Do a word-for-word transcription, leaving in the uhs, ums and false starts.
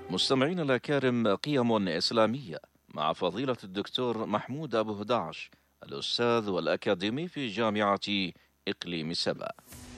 مستمعين الأكارم، قيم إسلامية مع فضيلة الدكتور محمود أبو هداش، الأستاذ والأكاديمي في جامعة إقليم سبا.